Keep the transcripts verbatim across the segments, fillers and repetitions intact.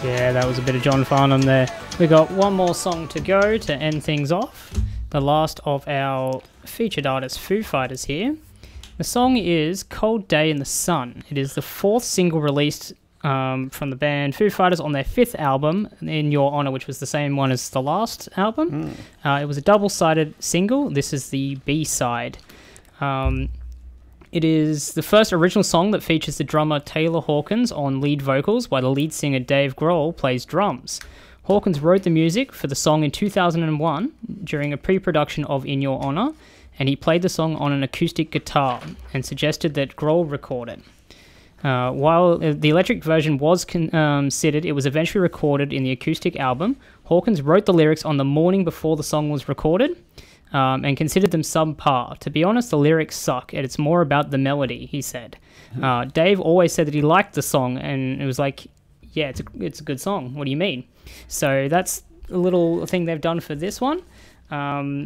Yeah, that was a bit of John Farnham there. We got one more song to go to end things off. The last of our featured artists, Foo Fighters here. The song is Cold Day in the Sun. It is the fourth single released um, from the band Foo Fighters on their fifth album, In Your Honor, which was the same one as the last album. Mm. Uh, it was a double-sided single. This is the B-side. Um, it is the first original song that features the drummer Taylor Hawkins on lead vocals, while the lead singer Dave Grohl plays drums. Hawkins wrote the music for the song in two thousand one during a pre-production of In Your Honor, and he played the song on an acoustic guitar and suggested that Grohl record it. Uh, while the electric version was considered, it was eventually recorded in the acoustic album. Hawkins wrote the lyrics on the morning before the song was recorded um, and considered them subpar. To be honest, the lyrics suck, and it's more about the melody, he said. Uh, Dave always said that he liked the song, and it was like, yeah, it's a, it's a good song. What do you mean? So that's a little thing they've done for this one. Um,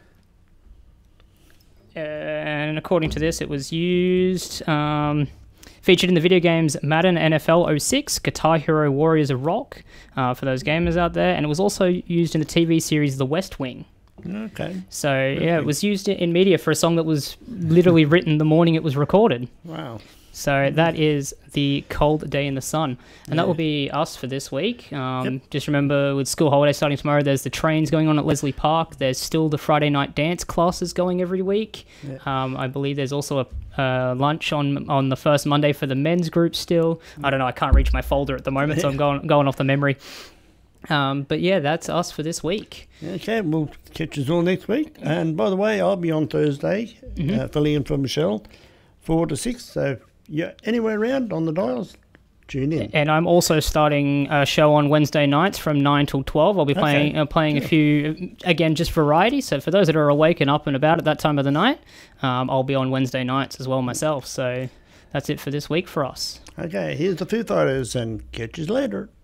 and according to this, it was used, um, featured in the video games Madden N F L oh six, Guitar Hero Warriors of Rock, uh, for those gamers out there, and it was also used in the T V series The West Wing. Okay. So, yeah, it was used in media for a song that was literally written the morning it was recorded. Wow. So that is the Cold Day in the Sun. And yeah. That will be us for this week. Um, yep. Just remember, with school holiday starting tomorrow, there's the trains going on at Leslie Park. There's still the Friday night dance classes going every week. Yep. Um, I believe there's also a uh, lunch on on the first Monday for the men's group still. I don't know, I can't reach my folder at the moment, so I'm going, going off the memory. Um, but yeah, that's us for this week. Okay, we'll catch us all next week. And by the way, I'll be on Thursday, mm-hmm. uh, filling in for Michelle, four to six, so... Yeah, anywhere around on the dials, tune in. And I'm also starting a show on Wednesday nights from nine till twelve. I'll be playing okay. uh, playing yeah. a few, again, just variety. So for those that are awake and up and about at that time of the night, um, I'll be on Wednesday nights as well myself. So that's it for this week for us. Okay, here's the Foo Fighters, and catch you later.